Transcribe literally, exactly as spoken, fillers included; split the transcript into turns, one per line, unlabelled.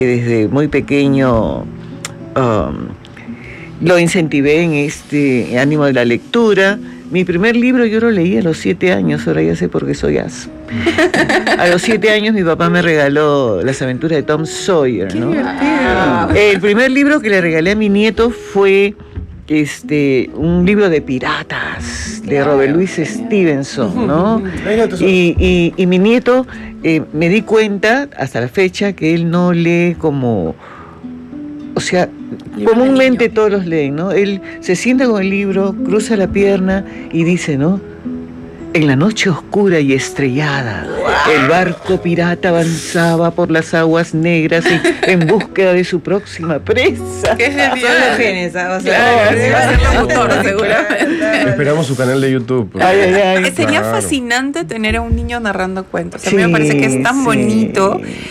Desde muy pequeño um, lo incentivé en este ánimo de la lectura. Mi primer libro yo lo leí a los siete años, ahora ya sé por qué soy as. A los siete años mi papá me regaló Las aventuras de Tom Sawyer, ¿no?
¡Qué divertido!
El primer libro que le regalé a mi nieto fue este, un libro de piratas de Robert Louis Stevenson, ¿no? Y, y, y mi nieto, eh, me di cuenta hasta la fecha que él no lee como, o sea, comúnmente todos los leen, ¿no? Él se sienta con el libro, cruza la pierna y dice, ¿no? En la noche oscura y estrellada, wow, el barco pirata avanzaba por las aguas negras y, en búsqueda de su próxima presa.
¡Qué genial!
Solo tienes, o sea,
claro, sí, va a ser locutor, seguramente.
Esperamos su canal de YouTube.
Ay, ay, ay.
Sería
Claro.
fascinante tener a un niño narrando cuentos. A mí
Sí,
me parece que es tan
sí.
bonito